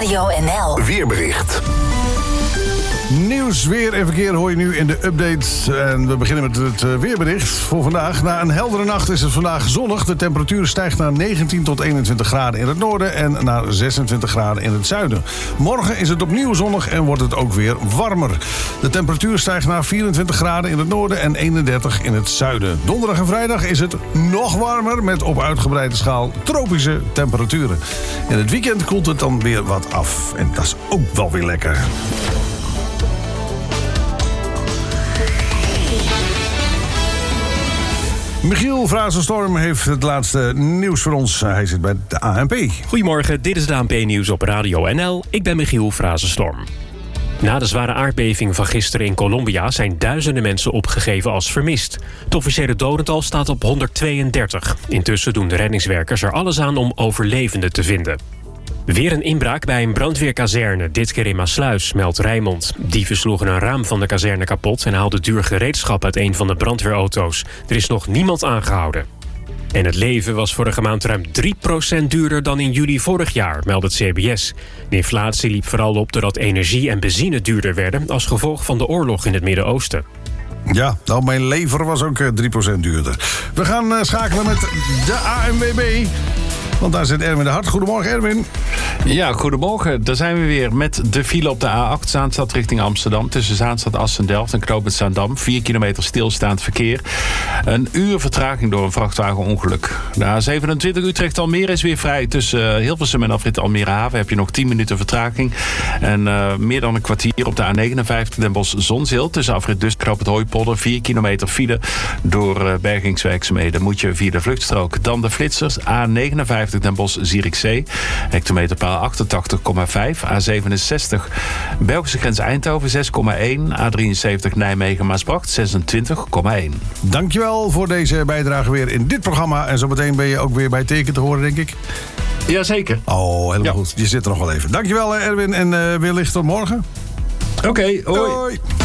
Radio NL. Weerbericht. Nieuws, weer en verkeer hoor je nu in de update. En we beginnen met het weerbericht voor vandaag. Na een heldere nacht is het vandaag zonnig. De temperatuur stijgt naar 19 tot 21 graden in het noorden en naar 26 graden in het zuiden. Morgen is het opnieuw zonnig en wordt het ook weer warmer. De temperatuur stijgt naar 24 graden in het noorden en 31 in het zuiden. Donderdag en vrijdag is het nog warmer met op uitgebreide schaal tropische temperaturen. In het weekend koelt het dan weer wat af. En dat is ook wel weer lekker. Michiel Frazenstorm heeft het laatste nieuws voor ons. Hij zit bij de ANP. Goedemorgen, dit is het ANP-nieuws op Radio NL. Ik ben Michiel Frazenstorm. Na de zware aardbeving van gisteren in Colombia zijn duizenden mensen opgegeven als vermist. Het officiële dodental staat op 132. Intussen doen de reddingswerkers er alles aan om overlevenden te vinden. Weer een inbraak bij een brandweerkazerne, dit keer in Maasluis, meldt Rijnmond. Dieven sloegen een raam van de kazerne kapot en haalden duur gereedschap uit een van de brandweerauto's. Er is nog niemand aangehouden. En het leven was vorige maand ruim 3% duurder dan in juli vorig jaar, meldt het CBS. De inflatie liep vooral op doordat energie en benzine duurder werden als gevolg van de oorlog in het Midden-Oosten. Ja, nou, mijn lever was ook 3% duurder. We gaan schakelen met de ANWB. Want daar zit Erwin de Hart. Goedemorgen, Erwin. Ja, goedemorgen. Daar zijn we weer met de file op de A8 Zaanstad richting Amsterdam. Tussen Zaanstad, Assen-Delft en knooppunt Zaandam. 4 kilometer stilstaand verkeer. Een uur vertraging door een vrachtwagenongeluk. De A27 Utrecht-Almere is weer vrij. Tussen Hilversum en afrit Almere Haven heb je nog 10 minuten vertraging. En meer dan een kwartier op de A59 Den Bosch-Zonzeel. Tussen afrit dus knooppunt Hooipolder. 4 kilometer file door bergingswerkzaamheden. Moet je via de vluchtstrook. Dan de flitsers. A59 Den Bosch-Zierikzee. Hectometerpaal 88,5. A67 Belgische grens Eindhoven 6,1. A73 Nijmegen-Maasbracht 26,1. Dankjewel voor deze bijdrage weer in dit programma. En zometeen ben je ook weer bij Teken te horen, denk ik. Jazeker. Oh, helemaal goed. Je zit er nog wel even. Dankjewel, Erwin. En wellicht tot morgen. Oké, hoi. Hoi.